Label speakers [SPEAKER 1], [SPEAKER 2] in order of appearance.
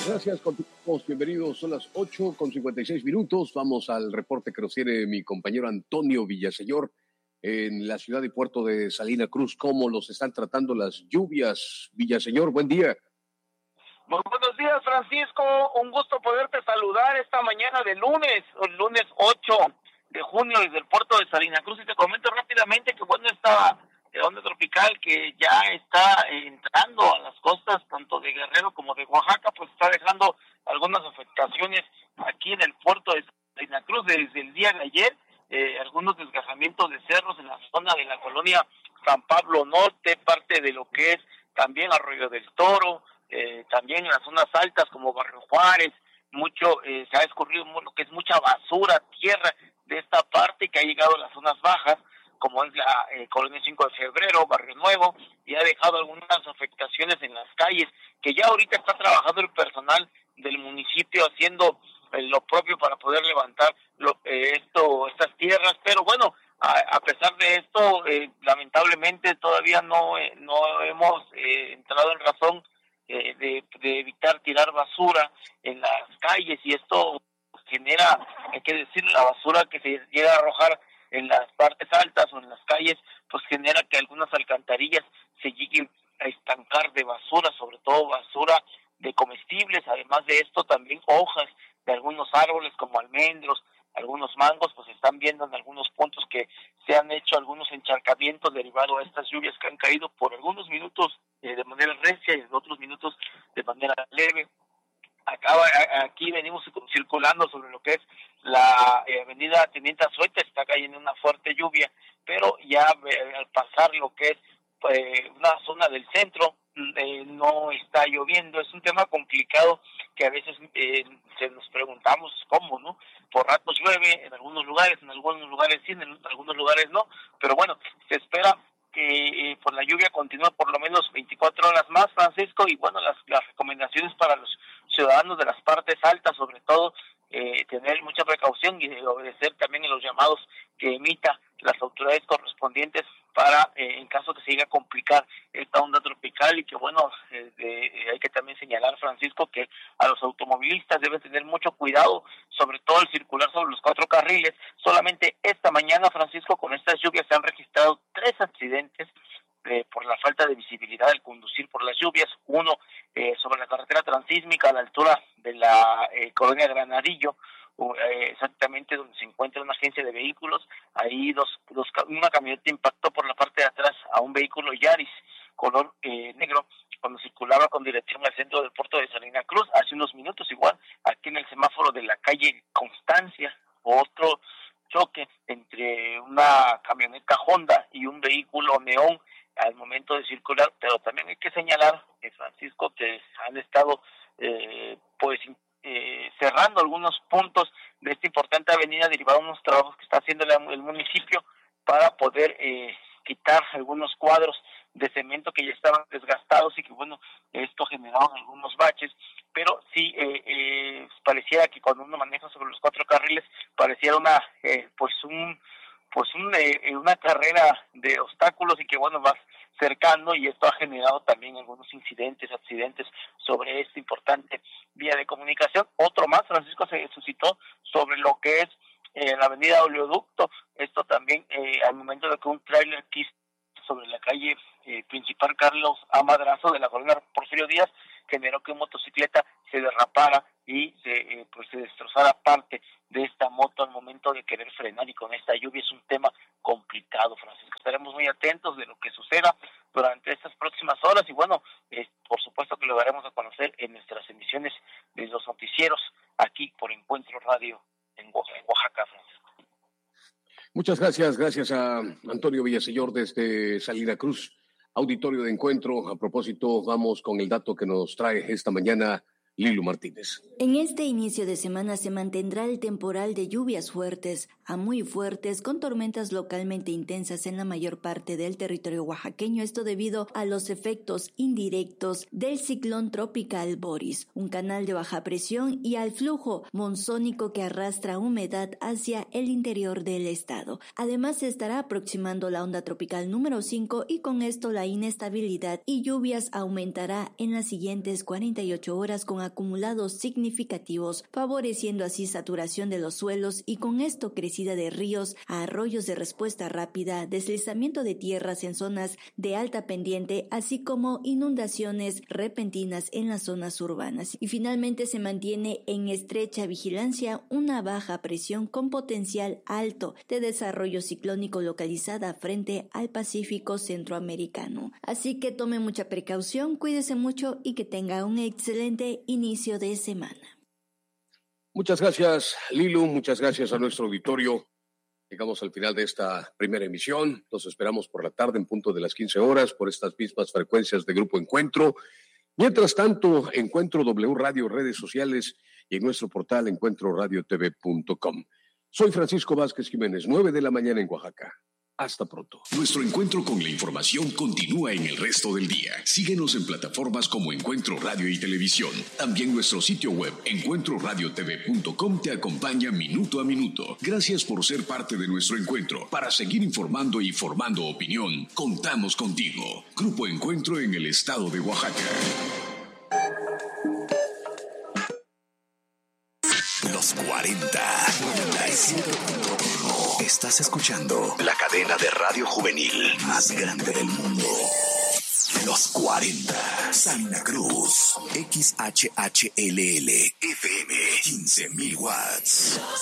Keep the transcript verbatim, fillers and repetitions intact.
[SPEAKER 1] gracias. Continuamos. Bienvenidos. Son las ocho con cincuenta y seis minutos. Vamos al reporte que nos tiene mi compañero Antonio Villaseñor en la ciudad y puerto de Salina Cruz. ¿Cómo los están tratando las lluvias? Villaseñor, buen día.
[SPEAKER 2] Muy buenos días, Francisco. Un gusto poderte saludar esta mañana de lunes, el lunes ocho de junio desde el puerto de Salina Cruz. Y te comento rápidamente que bueno, esta onda tropical que ya está entrando a las costas tanto de Guerrero como de Oaxaca, pues está dejando algunas afectaciones aquí en el puerto de Salina Cruz desde el día de ayer. Eh, algunos desgajamientos de cerros en la zona de la colonia San Pablo Norte, parte de lo que es también Arroyo del Toro, eh, también en las zonas altas como Barrio Juárez, mucho eh, se ha escurrido lo que es mucha basura, tierra de esta parte que ha llegado a las zonas bajas, como es la eh, colonia cinco de febrero, Barrio Nuevo, y ha dejado algunas afectaciones en las calles, que ya ahorita está trabajando el personal del municipio haciendo eh, lo propio para poder levantar lo, eh, esto estas tierras, pero bueno, a, a pesar de esto, eh, lamentablemente todavía no, eh, no hemos eh, entrado en razón eh, de, de evitar tirar basura en las calles, y esto genera, hay que decir, la basura que se llega a arrojar en las partes altas o en las calles, pues genera que algunas alcantarillas se lleguen a estancar de basura, sobre todo basura de comestibles. Además de esto, también hojas de algunos árboles como almendros, algunos mangos, pues están viendo en algunos puntos que se han hecho algunos encharcamientos derivados a estas lluvias que han caído por algunos minutos eh, de manera recia y en otros minutos de manera leve. Acá, aquí venimos circulando sobre lo que es la eh, avenida Teniente Azueta, está cayendo una fuerte lluvia, pero ya eh, al pasar lo que es eh, una zona del centro, eh, no está lloviendo. Es un tema complicado que a veces eh, se nos preguntamos cómo, ¿no? Por ratos llueve en algunos lugares, en algunos lugares sí, en algunos lugares no, pero bueno, se espera que eh, por la lluvia continúe por lo menos veinticuatro horas más, Francisco, y bueno, las, las recomendaciones para los ciudadanos de las partes altas, sobre todo, eh, tener mucha precaución y obedecer también en los llamados que emita las autoridades correspondientes para, eh, en caso que se llegue a complicar esta onda tropical. Y que bueno, eh, eh, hay que también señalar, Francisco, que a los automovilistas deben tener mucho cuidado, sobre todo al circular sobre los cuatro carriles. Solamente esta mañana, Francisco, con estas lluvias se han registrado tres accidentes Eh, por la falta de visibilidad al conducir por las lluvias. Uno eh, sobre la carretera transísmica a la altura de la eh, colonia Granadillo, eh, exactamente donde se encuentra una agencia de vehículos. Ahí dos, dos, una camioneta impactó por la parte de atrás a un vehículo Yaris color eh, negro cuando circulaba con dirección al centro del puerto de Salina Cruz. Hace unos minutos, igual aquí en el semáforo de la calle Constancia, otro choque entre una camioneta Honda y un vehículo Neón al momento de circular. Pero también hay que señalar, eh, Francisco, que han estado eh, pues eh, cerrando algunos puntos de esta importante avenida derivado de unos trabajos que está haciendo el, el municipio para poder eh, quitar algunos cuadros de cemento que ya estaban desgastados y que bueno, esto generaba algunos baches. Pero sí eh, eh, pareciera que cuando uno maneja sobre los cuatro carriles pareciera una eh, pues un pues un, eh, una carrera de obstáculos, y que bueno, vas cercando, y esto ha generado también algunos incidentes, accidentes sobre esta importante vía de comunicación. Otro más, Francisco, se suscitó sobre lo que es eh, la avenida Oleoducto. Esto también eh, al momento de que un tráiler quiso sobre la calle eh, principal Carlos A. Madrazo de la colonia Porfirio Díaz, generó que una motocicleta se derrapara y se, eh, pues se destrozara parte de esta moto al momento de querer frenar. Y con esta lluvia es un tema complicado, Francisco. Estaremos muy atentos de lo que suceda durante estas próximas horas, y bueno, eh, por supuesto que lo daremos a conocer en nuestras emisiones de los noticieros aquí por Encuentro Radio en Oaxaca, Francisco.
[SPEAKER 1] Muchas gracias, gracias a Antonio Villaseñor desde Salina Cruz, auditorio de Encuentro. A propósito, vamos con el dato que nos trae esta mañana Lilu Martínez.
[SPEAKER 3] En este inicio de semana se mantendrá el temporal de lluvias fuertes a muy fuertes con tormentas localmente intensas en la mayor parte del territorio oaxaqueño, esto debido a los efectos indirectos del ciclón tropical Boris, un canal de baja presión, y al flujo monzónico que arrastra humedad hacia el interior del estado. Además, se estará aproximando la onda tropical número cinco, y con esto la inestabilidad y lluvias aumentará en las siguientes cuarenta y ocho horas con acumulados significativos, favoreciendo así saturación de los suelos y con esto crecida de ríos, arroyos de respuesta rápida, deslizamiento de tierras en zonas de alta pendiente, así como inundaciones repentinas en las zonas urbanas. Y finalmente se mantiene en estrecha vigilancia una baja presión con potencial alto de desarrollo ciclónico localizada frente al Pacífico centroamericano. Así que tome mucha precaución, cuídese mucho y que tenga un excelente inicio de semana.
[SPEAKER 1] Muchas gracias, Lilu, muchas gracias a nuestro auditorio. Llegamos al final de esta primera emisión. Los esperamos por la tarde en punto de las quince horas por estas mismas frecuencias de Grupo Encuentro. Mientras tanto, Encuentro W Radio, redes sociales y en nuestro portal encuentro radio t v punto com. Soy Francisco Vázquez Jiménez, nueve de la mañana en Oaxaca. Hasta pronto.
[SPEAKER 4] Nuestro encuentro con la información continúa en el resto del día. Síguenos en plataformas como Encuentro Radio y Televisión. También nuestro sitio web encuentro radio t v punto com te acompaña minuto a minuto. Gracias por ser parte de nuestro encuentro. Para seguir informando y formando opinión, contamos contigo. Grupo Encuentro en el estado de Oaxaca. Los cuarenta. Estás escuchando la cadena de radio juvenil más grande del mundo. Los cuarenta. Salina Cruz. X H H L L F M. quince mil watts.